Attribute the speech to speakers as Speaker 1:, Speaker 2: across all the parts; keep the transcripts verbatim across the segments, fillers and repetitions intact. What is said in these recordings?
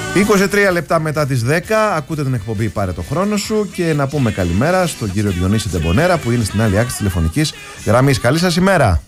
Speaker 1: είκοσι τρία λεπτά μετά τις δέκα ακούτε την εκπομπή «Πάρε το χρόνο σου» και να πούμε καλημέρα στον κύριο Διονύση Τεμπονέρα που είναι στην άλλη άκρη της τηλεφωνικής γραμμής. Καλή σας ημέρα.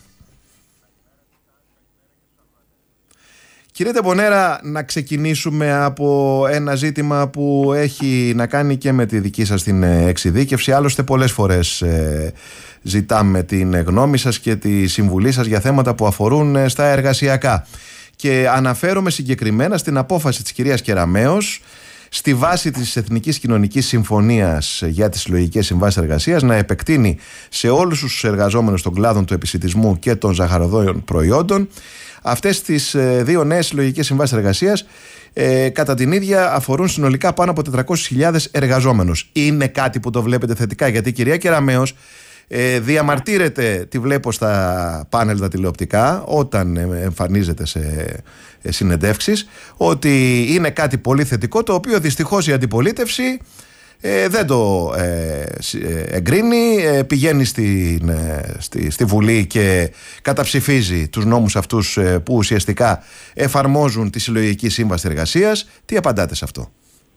Speaker 1: Κύριε Τεμπονέρα, να ξεκινήσουμε από ένα ζήτημα που έχει να κάνει και με τη δική σας την εξειδίκευση. Άλλωστε πολλές φορές ε, ζητάμε την γνώμη σας και τη συμβουλή σας για θέματα που αφορούν στα εργασιακά. Και αναφέρομαι συγκεκριμένα στην απόφαση της κυρίας Κεραμέως στη βάση της Εθνικής Κοινωνικής Συμφωνίας για τις συλλογικές συμβάσεις εργασίας να επεκτείνει σε όλους τους εργαζόμενους των κλάδων του επισιτισμού και των ζαχαροδόιων προϊόντων αυτές τις δύο νέες συλλογικές συμβάσεις εργασίας. Ε, κατά την ίδια αφορούν συνολικά πάνω από τετρακόσιες χιλιάδες εργαζόμενους. Είναι κάτι που το βλέπετε θετικά? Γιατί η κυρία Κεραμέως Ε, διαμαρτύρεται, τη βλέπω στα πάνελ τα τηλεοπτικά όταν εμφανίζεται σε συνεντεύξεις, ότι είναι κάτι πολύ θετικό, το οποίο δυστυχώς η αντιπολίτευση ε, δεν το ε, εγκρίνει, ε, πηγαίνει στην, ε, στη, στη Βουλή και καταψηφίζει τους νόμους αυτούς ε, που ουσιαστικά εφαρμόζουν τη συλλογική σύμβαση εργασίας. Τι απαντάτε σε αυτό?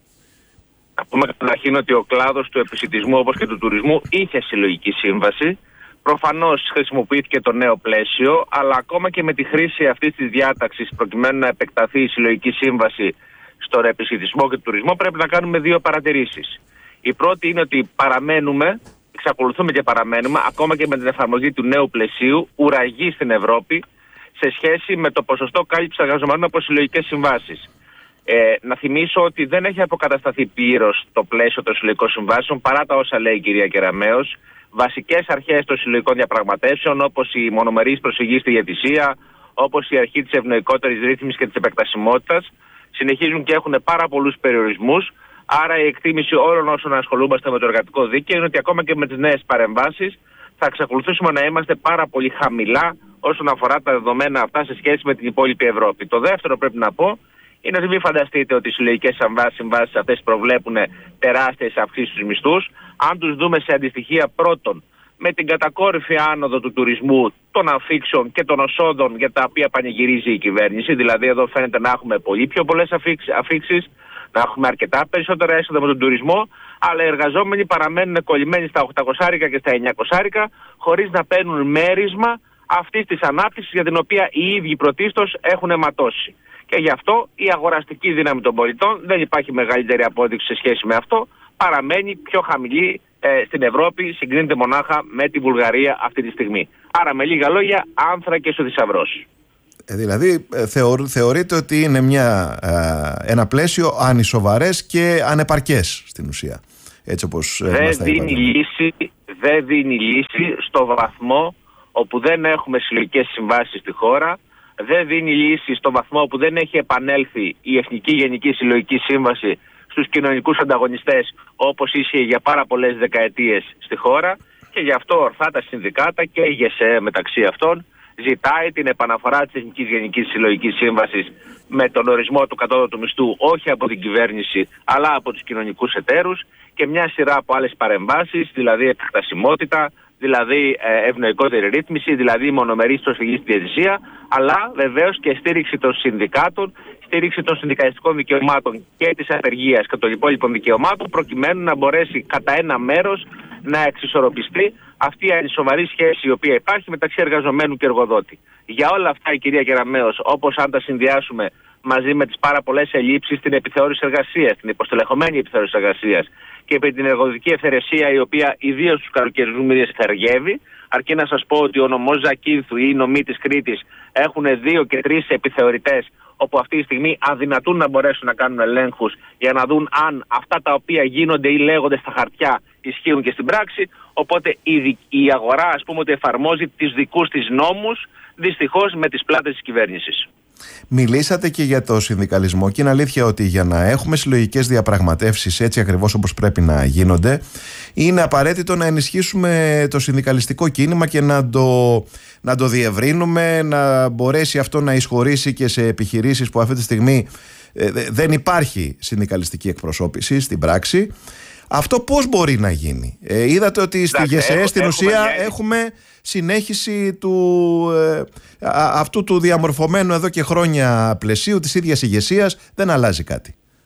Speaker 2: Να πούμε καταρχήν ότι ο κλάδος του επισιτισμού όπως και του τουρισμού είχε συλλογική σύμβαση. Προφανώς χρησιμοποιήθηκε το νέο πλαίσιο, αλλά ακόμα και με τη χρήση αυτής της διάταξης προκειμένου να επεκταθεί η συλλογική σύμβαση στον επισιτισμό και τουρισμό, πρέπει να κάνουμε δύο παρατηρήσεις. Η πρώτη είναι ότι παραμένουμε, εξακολουθούμε και παραμένουμε, ακόμα και με την εφαρμογή του νέου πλαισίου, ουραγοί στην Ευρώπη σε σχέση με το ποσοστό κάλυψης εργαζομένων από συλλογικές συμβάσεις. Ε, να θυμίσω ότι δεν έχει αποκατασταθεί πλήρως το πλαίσιο των συλλογικών συμβάσεων παρά τα όσα λέει η κυρία Κεραμέως. Βασικές αρχές των συλλογικών διαπραγματεύσεων, όπως η μονομερής προσφυγή στη διαιτησία, όπως η αρχή της ευνοϊκότερης ρύθμισης και της επεκτασιμότητας, συνεχίζουν και έχουν πάρα πολλούς περιορισμούς. Άρα η εκτίμηση όλων όσων ασχολούμαστε με το εργατικό δίκαιο είναι ότι ακόμα και με τις νέες παρεμβάσεις θα εξακολουθήσουμε να είμαστε πάρα πολύ χαμηλά όσον αφορά τα δεδομένα αυτά σε σχέση με την υπόλοιπη Ευρώπη. Το δεύτερο πρέπει να πω είναι ότι μην φανταστείτε ότι οι συλλογικές συμβάσεις αυτές προβλέπουν τεράστιες αυξήσεις στους μισθούς. Αν τους δούμε σε αντιστοιχεία πρώτον με την κατακόρυφη άνοδο του τουρισμού, των αφήξεων και των οσόδων για τα οποία πανηγυρίζει η κυβέρνηση, δηλαδή εδώ φαίνεται να έχουμε πολύ πιο πολλές αφήξεις, να έχουμε αρκετά περισσότερα έσοδα με τον τουρισμό, αλλά οι εργαζόμενοι παραμένουν κολλημένοι στα οκτακόσια και στα εννιακόσια χωρίς να παίρνουν μέρισμα αυτής της ανάπτυξης για την οποία οι ίδιοι πρωτίστως έχουν αιματώσει. Και γι' αυτό η αγοραστική δύναμη των πολιτών, δεν υπάρχει μεγαλύτερη απόδειξη σε σχέση με αυτό, παραμένει πιο χαμηλή ε, στην Ευρώπη, συγκρίνεται μονάχα με τη Βουλγαρία αυτή τη στιγμή. Άρα με λίγα λόγια, άνθρακες ο θησαυρός.
Speaker 1: Ε, δηλαδή θεωρ, θεωρείτε ότι είναι μια, ε, ένα πλαίσιο ανισοβαρές και ανεπαρκές στην ουσία, έτσι όπως ε,
Speaker 2: δεν
Speaker 1: μας τα
Speaker 2: δίνει λύση, δεν δίνει λύση στο βαθμό όπου δεν έχουμε συλλογικές συμβάσεις στη χώρα. Δεν δίνει λύση στο βαθμό που δεν έχει επανέλθει η Εθνική Γενική Συλλογική Σύμβαση στους κοινωνικούς ανταγωνιστές όπως ίσχυε για πάρα πολλές δεκαετίες στη χώρα, και γι' αυτό ορθά τα συνδικάτα και η ΓΕΣΕ μεταξύ αυτών ζητάει την επαναφορά της Εθνικής Γενικής Συλλογικής Σύμβασης με τον ορισμό του κατώτατου μισθού όχι από την κυβέρνηση αλλά από τους κοινωνικούς εταίρους και μια σειρά από άλλες παρεμβάσεις, δηλαδή επεκτασιμότητα, δηλαδή ευνοϊκότερη ρύθμιση, δηλαδή μονομερής προσφυγή στη διαιτησία, αλλά βεβαίως και στήριξη των συνδικάτων, στήριξη των συνδικαλιστικών δικαιωμάτων και της απεργίας και των υπόλοιπων δικαιωμάτων, προκειμένου να μπορέσει κατά ένα μέρος να εξισορροπιστεί αυτή η ανισοβαρή σχέση η οποία υπάρχει μεταξύ εργαζομένου και εργοδότη. Για όλα αυτά η κυρία Κεραμέως, όπως αν τα συνδυάσουμε μαζί με τις πάρα πολλές ελλείψεις στην επιθεώρηση εργασίας, την υποστελεχωμένη επιθεώρηση εργασίας και με την εργοδοτική ευθερεσία, η οποία ιδίως στους καλοκαιρινούς μήνες θεργεύει, αρκεί να σας πω ότι ο νομός Ζακίνθου ή οι νομοί της Κρήτης έχουν δύο και τρεις επιθεωρητές, όπου αυτή τη στιγμή αδυνατούν να μπορέσουν να κάνουν ελέγχους για να δουν αν αυτά τα οποία γίνονται ή λέγονται στα χαρτιά ισχύουν και στην πράξη. Οπότε η, η αγορά, ας πούμε, ότι εφαρμόζει τις δικούς της νόμους, δυστυχώς με τις πλάτες της κυβέρνησης.
Speaker 1: Μιλήσατε και για το συνδικαλισμό και είναι αλήθεια ότι για να έχουμε συλλογικές διαπραγματεύσεις έτσι ακριβώς όπως πρέπει να γίνονται, είναι απαραίτητο να ενισχύσουμε το συνδικαλιστικό κίνημα και να το, να το διευρύνουμε, να μπορέσει αυτό να εισχωρήσει και σε επιχειρήσεις που αυτή τη στιγμή ε, δεν υπάρχει συνδικαλιστική εκπροσώπηση στην πράξη. Αυτό πώς μπορεί να γίνει? Ε, είδατε ότι στη ΓΕΣΕ στην ουσία έχουμε, έχουμε συνέχιση του, ε, α, αυτού του διαμορφωμένου εδώ και χρόνια πλαισίου της ίδιας ηγεσίας, δεν αλλάζει κάτι.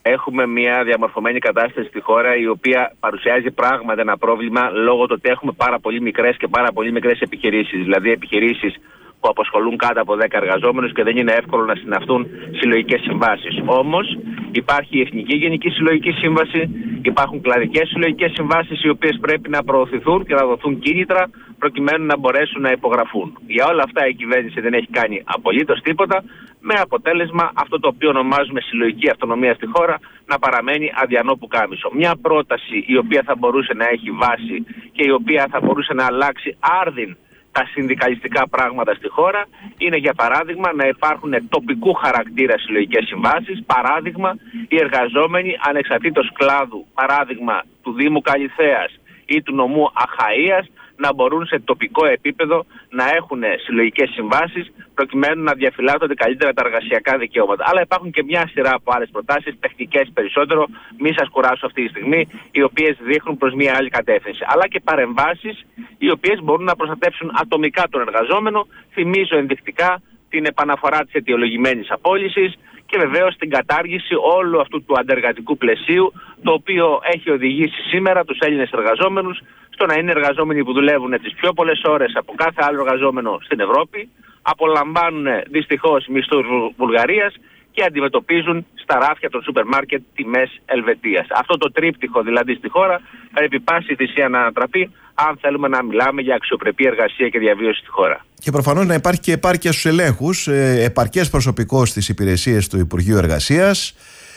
Speaker 2: έχουμε μια διαμορφωμένη κατάσταση στη χώρα η οποία παρουσιάζει πράγματι ένα πρόβλημα λόγω του ότι έχουμε πάρα πολύ μικρές και πάρα πολύ μικρές επιχειρήσεις. Δηλαδή επιχειρήσεις που απασχολούν κάτω από δέκα εργαζόμενους και δεν είναι εύκολο να συναυθούν συλλογικές συμβάσεις. Όμως υπάρχει η Εθνική Γενική Συλλογική Σύμβαση, υπάρχουν κλαδικές συλλογικές συμβάσεις οι οποίες πρέπει να προωθηθούν και να δοθούν κίνητρα προκειμένου να μπορέσουν να υπογραφούν. Για όλα αυτά η κυβέρνηση δεν έχει κάνει απολύτως τίποτα, με αποτέλεσμα αυτό το οποίο ονομάζουμε συλλογική αυτονομία στη χώρα να παραμένει αδιανό πουκάμισο. Μια πρόταση η οποία θα μπορούσε να έχει βάση και η οποία θα μπορούσε να αλλάξει άρδιν τα συνδικαλιστικά πράγματα στη χώρα είναι, για παράδειγμα, να υπάρχουν τοπικού χαρακτήρα συλλογικές συμβάσεις, παράδειγμα οι εργαζόμενοι ανεξαρτήτως κλάδου, παράδειγμα του Δήμου Καλιθέας ή του νομού Αχαΐας, να μπορούν σε τοπικό επίπεδο να έχουν συλλογικές συμβάσεις προκειμένου να διαφυλάττονται καλύτερα τα εργασιακά δικαιώματα. Αλλά υπάρχουν και μια σειρά από άλλες προτάσεις, τεχνικές περισσότερο, μη σας κουράσω αυτή τη στιγμή, οι οποίες δείχνουν προς μια άλλη κατεύθυνση. Αλλά και παρεμβάσεις οι οποίες μπορούν να προστατεύσουν ατομικά τον εργαζόμενο. Θυμίζω ενδεικτικά την επαναφορά της αιτιολογημένης απόλυσης και βεβαίως την κατάργηση όλου αυτού του αντεργατικού πλαισίου, το οποίο έχει οδηγήσει σήμερα τους Έλληνες εργαζόμενους στο να είναι εργαζόμενοι που δουλεύουν τις πιο πολλές ώρες από κάθε άλλο εργαζόμενο στην Ευρώπη, απολαμβάνουν δυστυχώς μισθούς Βουλγαρίας και αντιμετωπίζουν στα ράφια των σούπερ μάρκετ τιμές Ελβετίας. Αυτό το τρίπτυχο δηλαδή στη χώρα πρέπει πάση θυσία να ανατραπεί αν θέλουμε να μιλάμε για αξιοπρεπή εργασία και διαβίωση στη χώρα.
Speaker 1: Και προφανώς να υπάρχει και επάρκεια στους ελέγχους, επαρκές προσωπικό στις υπηρεσίες του Υπουργείου Εργασίας,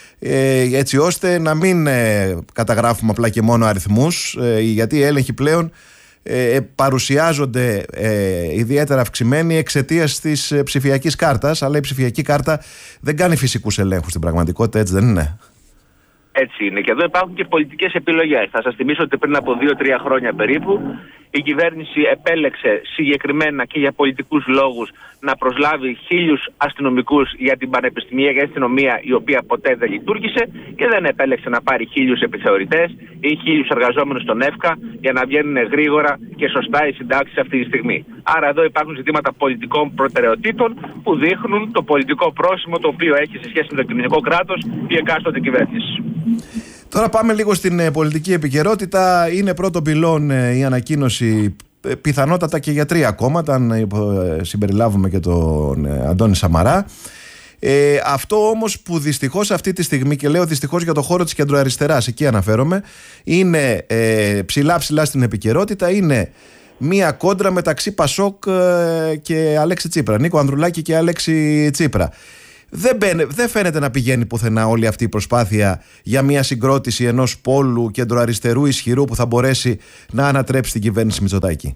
Speaker 1: έτσι ώστε να μην καταγράφουμε απλά και μόνο αριθμούς, γιατί οι έλεγχοι πλέον Ε, παρουσιάζονται ε, ιδιαίτερα αυξημένοι εξαιτίας της ε, ψηφιακής κάρτας, αλλά η ψηφιακή κάρτα δεν κάνει φυσικούς ελέγχους στην πραγματικότητα, έτσι δεν είναι?
Speaker 2: Έτσι είναι. Και εδώ υπάρχουν και πολιτικές επιλογές. Θα σας θυμίσω ότι πριν από δύο τρία χρόνια περίπου η κυβέρνηση επέλεξε συγκεκριμένα και για πολιτικούς λόγους να προσλάβει χίλιους αστυνομικούς για την πανεπιστημιακή αστυνομία, η οποία ποτέ δεν λειτουργήσε, και δεν επέλεξε να πάρει χίλιους επιθεωρητές ή χίλιους εργαζόμενους στον ΕΦΚΑ για να βγαίνουν γρήγορα και σωστά οι συντάξεις αυτή τη στιγμή. Άρα εδώ υπάρχουν ζητήματα πολιτικών προτεραιοτήτων που δείχνουν το πολιτικό πρόσημο το οποίο έχει σε σχέση με το κοινωνικό κράτος η εκάστοτε κυβέρνηση.
Speaker 1: Τώρα πάμε λίγο στην ε, πολιτική επικαιρότητα. Είναι πρώτο πυλόν ε, η ανακοίνωση, ε, πιθανότατα και για τρία κόμματα, αν ε, συμπεριλάβουμε και τον ε, Αντώνη Σαμαρά. Ε, αυτό όμως που δυστυχώς αυτή τη στιγμή, και λέω δυστυχώς για το χώρο της κεντροαριστεράς, εκεί αναφέρομαι, είναι ε, ψηλά ψηλά στην επικαιρότητα, είναι μία κόντρα μεταξύ Πασόκ ε, και Αλέξη Τσίπρα, Νίκο Ανδρουλάκη και Αλέξη Τσίπρα. Δεν, μπαίνε, δεν φαίνεται να πηγαίνει πουθενά όλη αυτή η προσπάθεια για μια συγκρότηση ενός πόλου κεντροαριστερού ισχυρού που θα μπορέσει να ανατρέψει την κυβέρνηση Μητσοτάκη.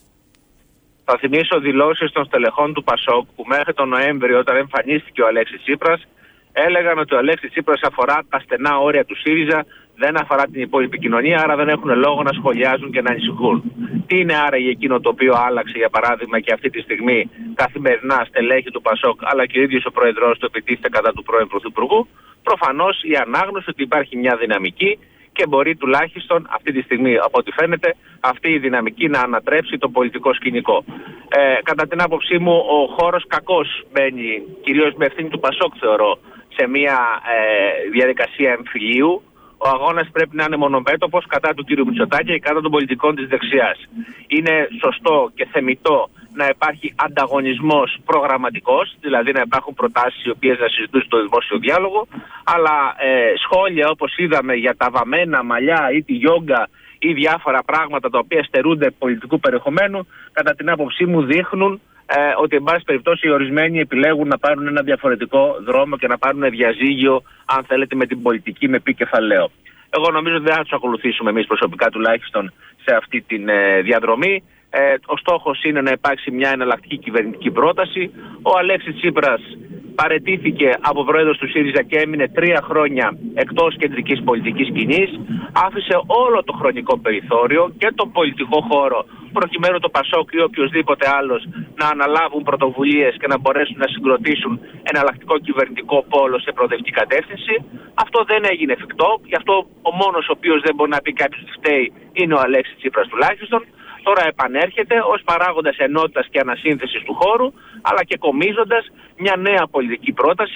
Speaker 2: Θα θυμίσω δηλώσεις των στελεχών του Πασόκ που μέχρι τον Νοέμβριο, όταν εμφανίστηκε ο Αλέξης Τσίπρας, έλεγαν ότι ο Αλέξης Τσίπρας αφορά τα στενά όρια του ΣΥΡΙΖΑ, δεν αφορά την υπόλοιπη κοινωνία, άρα δεν έχουν λόγο να σχολιάζουν και να ανησυχούν. Τι είναι άραγε εκείνο το οποίο άλλαξε, για παράδειγμα, και αυτή τη στιγμή καθημερινά στελέχη του Πασόκ, αλλά και ο ίδιος ο πρόεδρος του επιτίθεται κατά του πρώην Πρωθυπουργού? Προφανώς η ανάγνωση ότι υπάρχει μια δυναμική και μπορεί τουλάχιστον αυτή τη στιγμή, από ό,τι φαίνεται, αυτή η δυναμική να ανατρέψει το πολιτικό σκηνικό. Ε, κατά την άποψή μου, ο χώρος κακώς μπαίνει, κυρίως με ευθύνη του Πασόκ, θεωρώ, σε μια ε, διαδικασία εμφυλίου. Ο αγώνας πρέπει να είναι μονομέτωπος κατά του κ. Μητσοτάκη και κατά των πολιτικών της δεξιάς. Είναι σωστό και θεμιτό να υπάρχει ανταγωνισμός προγραμματικός, δηλαδή να υπάρχουν προτάσεις οι οποίες να συζητούν στο δημόσιο διάλογο, αλλά ε, σχόλια όπως είδαμε για τα βαμμένα μαλλιά ή τη γιόγκα ή διάφορα πράγματα τα οποία στερούνται πολιτικού περιεχομένου, κατά την άποψή μου δείχνουν ε, ότι εν πάση περιπτώσει οι ορισμένοι επιλέγουν να πάρουν ένα διαφορετικό δρόμο και να πάρουν διαζύγιο, αν θέλετε, με την πολιτική με πι κεφαλαίο. Εγώ νομίζω ότι δεν θα τους ακολουθήσουμε εμείς προσωπικά τουλάχιστον σε αυτή τη ε, διαδρομή. Ε, ο στόχος είναι να υπάρξει μια εναλλακτική κυβερνητική πρόταση. Ο Αλέξης Τσίπρας παραιτήθηκε από πρόεδρος του ΣΥΡΙΖΑ και έμεινε τρία χρόνια εκτός κεντρικής πολιτικής σκηνής. Άφησε όλο το χρονικό περιθώριο και τον πολιτικό χώρο προκειμένου το Πασόκ ή οποιοδήποτε άλλος να αναλάβουν πρωτοβουλίες και να μπορέσουν να συγκροτήσουν εναλλακτικό κυβερνητικό πόλο σε προοδευτική κατεύθυνση. Αυτό δεν έγινε εφικτό. Γι' αυτό ο μόνος ο οποίος δεν μπορεί να πει κάποιος τι φταίει είναι ο Αλέξης Τσίπρας τουλάχιστον. Τώρα επανέρχεται ως παράγοντας ενότητας και ανασύνθεσης του χώρου, αλλά και κομίζοντας μια νέα πολιτική πρόταση,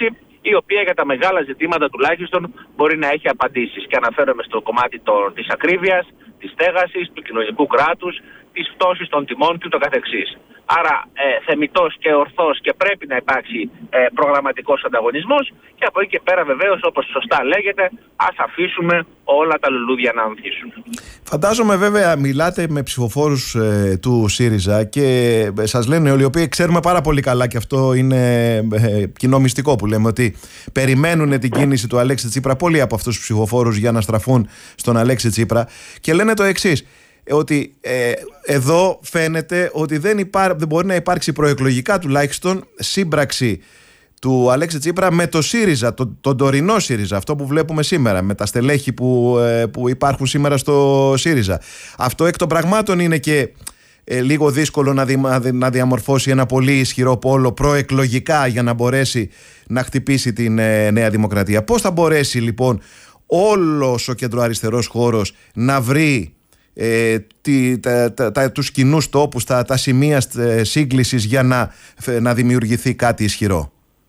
Speaker 2: η οποία για τα μεγάλα ζητήματα τουλάχιστον μπορεί να έχει απαντήσεις. Και αναφέρομαι στο κομμάτι το, της ακρίβειας, της στέγασης, του κοινωνικού κράτους, της πτώσης των τιμών και το καθεξής. Άρα ε, θεμιτός και ορθός και πρέπει να υπάρξει ε, προγραμματικός ανταγωνισμός και από εκεί και πέρα βεβαίως, όπως σωστά λέγεται, ας αφήσουμε όλα τα λουλούδια να ανθίσουν.
Speaker 1: Φαντάζομαι βέβαια μιλάτε με ψηφοφόρους ε, του ΣΥΡΙΖΑ και ε, σας λένε όλοι, οι οποίοι ξέρουμε πάρα πολύ καλά, και αυτό είναι ε, κοινό μυστικό που λέμε, ότι περιμένουν την κίνηση του Αλέξη Τσίπρα, πολλοί από αυτούς τους ψηφοφόρους, για να στραφούν στον Αλέξη Τσίπρα, και λένε το εξής, ότι ε, εδώ φαίνεται ότι δεν, υπά... δεν μπορεί να υπάρξει προεκλογικά τουλάχιστον σύμπραξη του Αλέξη Τσίπρα με το ΣΥΡΙΖΑ, το, τον τωρινό ΣΥΡΙΖΑ, αυτό που βλέπουμε σήμερα, με τα στελέχη που, ε, που υπάρχουν σήμερα στο ΣΥΡΙΖΑ. Αυτό εκ των πραγμάτων είναι και ε, λίγο δύσκολο να, δι, να διαμορφώσει ένα πολύ ισχυρό πόλο προεκλογικά για να μπορέσει να χτυπήσει την ε, Νέα Δημοκρατία. Πώς θα μπορέσει λοιπόν όλος ο κεντροαριστερός χώρος να βρει Ε, τι, τα, τα, τα, τους κοινούς τόπους, τα, τα σημεία σύγκλησης για να, να δημιουργηθεί κάτι ισχυρό?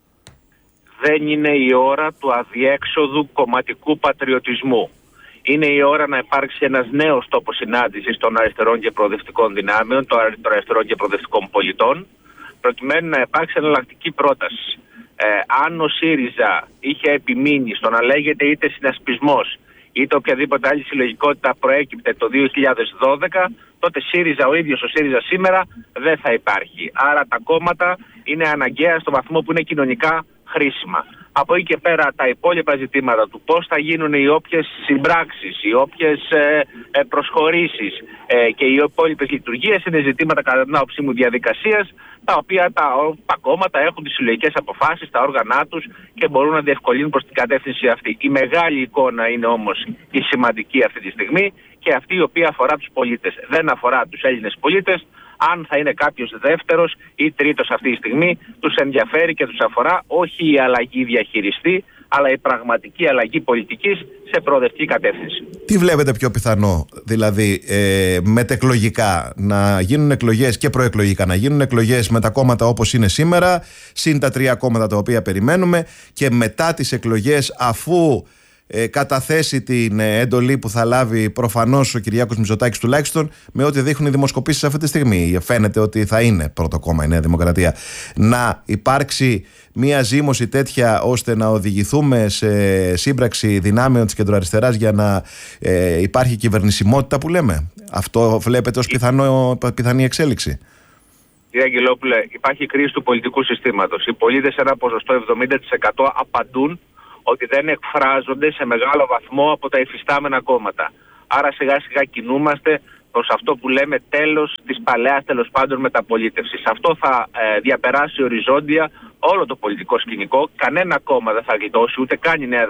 Speaker 2: Δεν είναι η ώρα του αδιέξοδου κομματικού πατριωτισμού. Είναι η ώρα να υπάρξει ένας νέος τόπος συνάντησης των αριστερών και προοδευτικών δυνάμεων, των αριστερών και προοδευτικών πολιτών, προκειμένου να υπάρξει εναλλακτική πρόταση. Ε, αν ο ΣΥΡΙΖΑ είχε επιμείνει στο να λέγεται είτε συνασπισμός είτε οποιαδήποτε άλλη συλλογικότητα προέκυπτε το δύο χιλιάδες δώδεκα, τότε ΣΥΡΙΖΑ, ο ίδιος ο ΣΥΡΙΖΑ σήμερα δεν θα υπάρχει. Άρα τα κόμματα είναι αναγκαία στο βαθμό που είναι κοινωνικά χρήσιμα. Από εκεί και πέρα τα υπόλοιπα ζητήματα του πώς θα γίνουν οι όποιες συμπράξεις, οι όποιες ε, ε, προσχωρήσεις ε, και οι υπόλοιπες λειτουργίες είναι ζητήματα κατά την άποψή μου διαδικασίας, τα οποία τα, τα κόμματα έχουν τις συλλογικές αποφάσεις, τα όργανά τους και μπορούν να διευκολύνουν προς την κατεύθυνση αυτή. Η μεγάλη εικόνα είναι όμως η σημαντική αυτή τη στιγμή και αυτή η οποία αφορά τους πολίτες. Δεν αφορά τους Έλληνες πολίτες. Αν θα είναι κάποιος δεύτερος ή τρίτος αυτή τη στιγμή, τους ενδιαφέρει και τους αφορά όχι η αλλαγή διαχειριστή, αλλά η πραγματική αλλαγή πολιτικής σε προοδευτική κατεύθυνση.
Speaker 1: Τι βλέπετε πιο πιθανό, δηλαδή ε, μετεκλογικά να γίνουν εκλογές και προεκλογικά να γίνουν εκλογές με τα κόμματα όπως είναι σήμερα, συν τα τρία κόμματα τα οποία περιμένουμε, και μετά τις εκλογές, αφού Ε, καταθέσει την ε, έντολη που θα λάβει προφανώς ο Κυριάκος Μητσοτάκης, τουλάχιστον με ό,τι δείχνουν οι δημοσκοπήσεις αυτή τη στιγμή, φαίνεται ότι θα είναι πρώτο κόμμα η Νέα Δημοκρατία, να υπάρξει μια ζήμωση τέτοια ώστε να οδηγηθούμε σε σύμπραξη δυνάμεων της κεντροαριστεράς για να ε, υπάρχει κυβερνησιμότητα που λέμε? Αυτό βλέπετε ως πιθανό, πιθανή εξέλιξη?
Speaker 2: Κύριε Αγγελόπουλε, υπάρχει κρίση του πολιτικού συστήματος. Οι πολίτες σε ένα ποσοστό εβδομήντα τοις εκατό απαντούν ότι δεν εκφράζονται σε μεγάλο βαθμό από τα υφιστάμενα κόμματα. Άρα σιγά σιγά κινούμαστε προς αυτό που λέμε τέλος της παλαιάς τέλος πάντων μεταπολίτευσης. Αυτό θα ε, διαπεράσει οριζόντια όλο το πολιτικό σκηνικό. Κανένα κόμμα δεν θα γλιτώσει, ούτε καν η Νέα